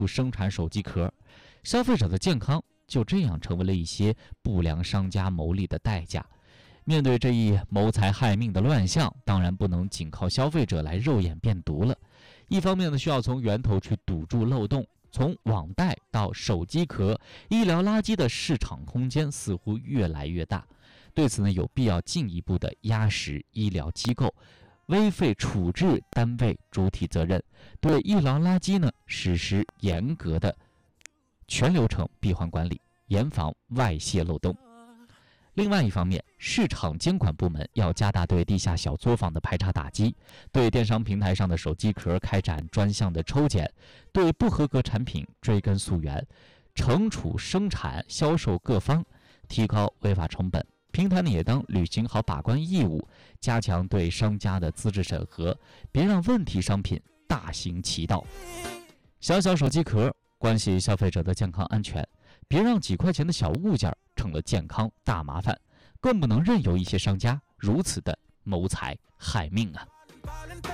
生产手机壳，消费者的健康就这样成为了一些不良商家牟利的代价。面对这一谋财害命的乱象，当然不能仅靠消费者来肉眼辨毒了。一方面呢，需要从源头去堵住漏洞。从网贷到手机壳，医疗垃圾的市场空间似乎越来越大。对此呢，有必要进一步的压实医疗机构危废处置单位主体责任，对医疗垃圾呢实施严格的全流程闭环管理，严防外泄漏洞。另外一方面，市场监管部门要加大对地下小作坊的排查打击，对电商平台上的手机壳开展专项的抽检，对不合格产品追根溯源，惩处生产销售各方，提高违法成本。平台呢也当履行好把关义务，加强对商家的资质审核，别让问题商品大行其道。小手机壳关系消费者的健康安全，别让几块钱的小物件成了健康大麻烦，更不能任由一些商家如此的谋财害命啊！